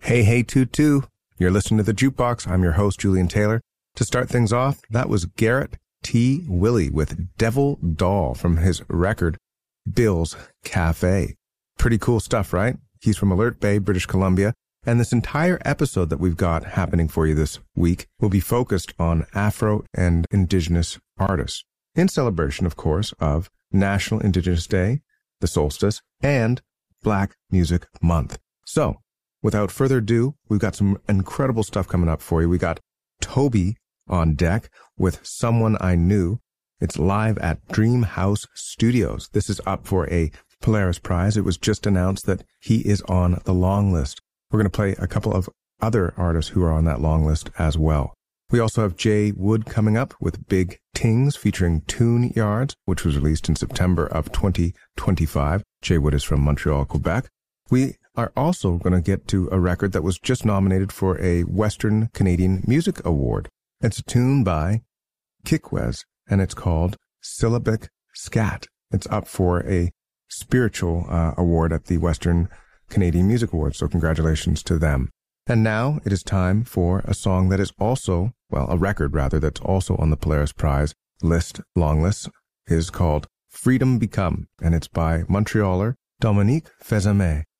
Hey, hey, Tutu. You're listening to The Jukebox. I'm your host, Julian Taylor. To start things off, that was Garrett T. Willie with Devil Doll from his record, Bill's Cafe. Pretty cool stuff, right? He's from Alert Bay, British Columbia. And this entire episode that we've got happening for you this week will be focused on Afro and Indigenous artists, in celebration, of course, of National Indigenous Day, the solstice, and Black Music Month. So, without further ado, we've got some incredible stuff coming up for you. We got Toby on deck with Someone I Knew. It's live at Dream House Studios. This is up for a Polaris Prize. It was just announced that he is on the long list. We're going to play a couple of other artists who are on that long list as well. We also have Jay Wood coming up with Big Tings featuring Tune Yards, which was released in September of 2025. Jay Wood is from Montreal, Quebec. We are also going to get to a record that was just nominated for a Western Canadian Music Award. It's a tune by Kikwes, and it's called Syllabic Scat. It's up for a spiritual award at the Western Canadian Music Awards, so congratulations to them. And now it is time for a song that is also, well, a record rather, that's also on the Polaris Prize list, long list, is called Freedom Become, and it's by Montrealer Dominique Fezame.